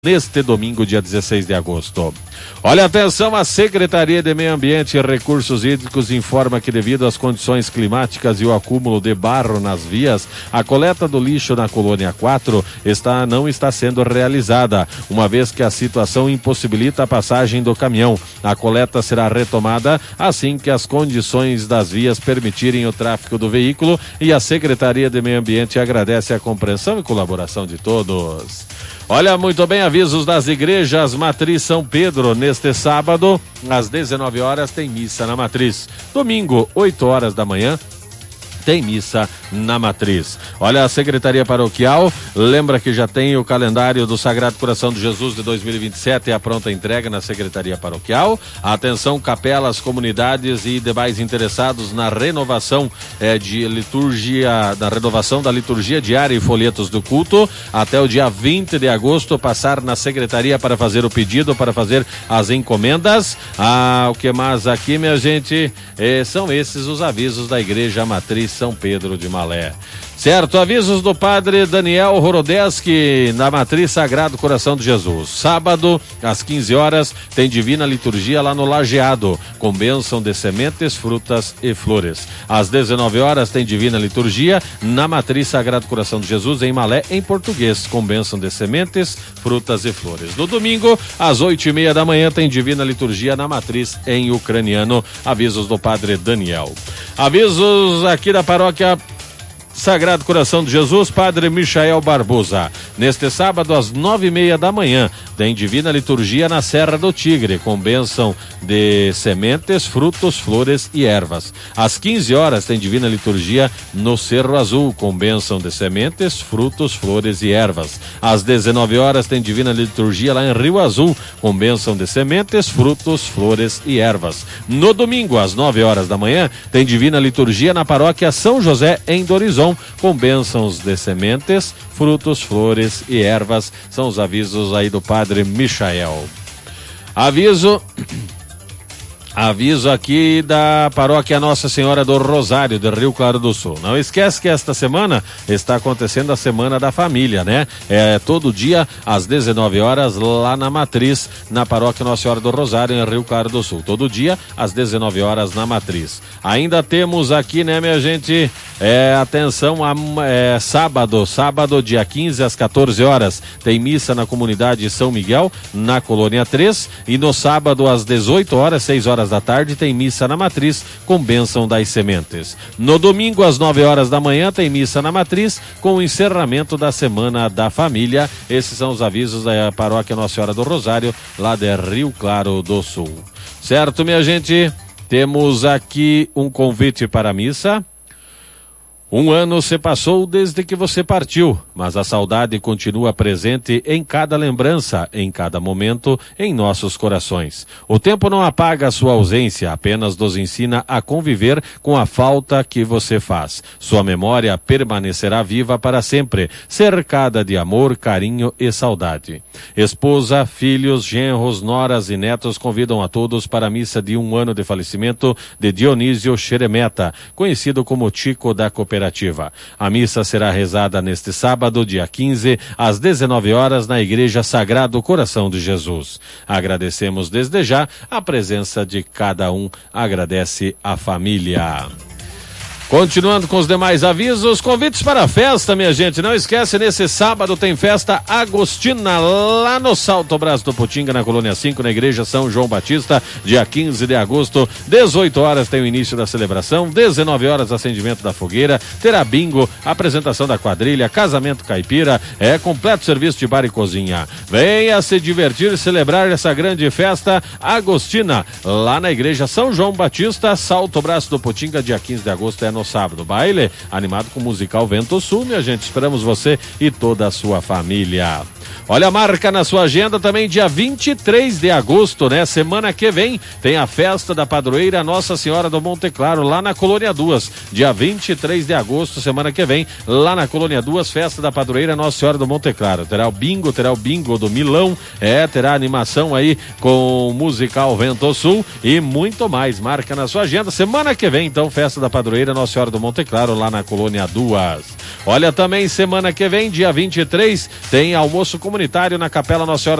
neste domingo, dia 16 de agosto. Olha, atenção, a Secretaria de Meio Ambiente e Recursos Hídricos informa que devido às condições climáticas e o acúmulo de barro nas vias, a coleta do lixo na Colônia 4 não está sendo realizada, uma vez que a situação impossibilita a passagem do caminhão. A coleta será retomada assim que as condições das vias permitirem o tráfego do veículo, e a Secretaria de Meio Ambiente agradece a compreensão e colaboração de todos. Olha, muito bem, avisos das igrejas Matriz São Pedro. Neste sábado, às 19 horas, tem missa na Matriz. Domingo, 8 horas da manhã, tem missa na Matriz. Olha, a Secretaria Paroquial lembra que já tem o calendário do Sagrado Coração de Jesus de 2027 e a pronta entrega na Secretaria Paroquial. Atenção, capelas, comunidades e demais interessados na renovação de liturgia, na renovação da liturgia diária e folhetos do culto, até o dia 20 de agosto, passar na Secretaria para fazer o pedido, para fazer as encomendas. O que mais aqui, minha gente? São esses os avisos da Igreja Matriz São Pedro de Malé. Certo, avisos do padre Daniel Horodeski na Matriz Sagrado Coração de Jesus. Sábado, às 15 horas, tem divina liturgia lá no Lajeado, com bênção de sementes, frutas e flores. Às 19 horas, tem divina liturgia na Matriz Sagrado Coração de Jesus, em Malé, em português, com bênção de sementes, frutas e flores. No domingo, às 8:30 da manhã, tem divina liturgia na Matriz, em ucraniano. Avisos do padre Daniel. Avisos aqui da paróquia Sagrado Coração de Jesus, Padre Michael Barbosa. Neste sábado, às 9:30 da manhã, tem divina liturgia na Serra do Tigre, com bênção de sementes, frutos, flores e ervas. Às 15 horas, tem divina liturgia no Cerro Azul, com bênção de sementes, frutos, flores e ervas. Às 19 horas, tem divina liturgia lá em Rio Azul, com bênção de sementes, frutos, flores e ervas. No domingo, às 9 horas da manhã, tem divina liturgia na paróquia São José, em Dorizão, com bênçãos de sementes, frutos, flores e ervas. São os avisos aí do padre Michael. Aviso aqui da paróquia Nossa Senhora do Rosário, de Rio Claro do Sul. Não esquece que esta semana está acontecendo a Semana da Família, né? Todo dia às 19 horas lá na Matriz, na paróquia Nossa Senhora do Rosário, em Rio Claro do Sul. Todo dia às 19 horas na Matriz. Ainda temos aqui, né, minha gente, atenção, sábado, dia 15 às 14 horas, tem missa na comunidade São Miguel, na Colônia 3, e no sábado às 18 horas, 6 horas da tarde, tem missa na Matriz, com bênção das sementes. No domingo, às 9 horas da manhã, tem missa na Matriz, com o encerramento da Semana da Família. Esses são os avisos da paróquia Nossa Senhora do Rosário, lá de Rio Claro do Sul. Certo, minha gente? Temos aqui um convite para a missa. Um ano se passou desde que você partiu, mas a saudade continua presente em cada lembrança, em cada momento, em nossos corações. O tempo não apaga a sua ausência, apenas nos ensina a conviver com a falta que você faz. Sua memória permanecerá viva para sempre, cercada de amor, carinho e saudade. Esposa, filhos, genros, noras e netos convidam a todos para a missa de 1 ano de falecimento de Dionísio Xeremeta, conhecido como Tico da Cooperativa. A missa será rezada neste sábado, dia 15, às 19 horas, na Igreja Sagrado Coração de Jesus. Agradecemos desde já a presença de cada um. Agradece a família. Continuando com os demais avisos, convites para a festa, minha gente. Não esquece, nesse sábado tem festa agostina lá no Salto Brás do Putinga, na Colônia 5, na Igreja São João Batista, dia 15 de agosto, 18 horas tem o início da celebração, 19 horas acendimento da fogueira, terá bingo, apresentação da quadrilha, casamento caipira, completo serviço de bar e cozinha. Venha se divertir e celebrar essa grande festa agostina lá na Igreja São João Batista, Salto Brás do Putinga, dia 15 de agosto, no sábado. Baile animado com o musical Vento Sul, minha gente. Esperamos você e toda a sua família. Olha, marca na sua agenda também dia 23 de agosto, né? Semana que vem tem a festa da padroeira Nossa Senhora do Monte Claro, lá na Colônia 2. Dia 23 de agosto, semana que vem, lá na Colônia 2, festa da padroeira Nossa Senhora do Monte Claro. Terá o bingo do Milão, terá animação aí com o musical Vento Sul e muito mais. Marca na sua agenda. Semana que vem, então, festa da padroeira Nossa Senhora do Monte Claro, lá na Colônia 2. Olha, também semana que vem, dia 23, tem almoço comunitário na Capela Nossa Senhora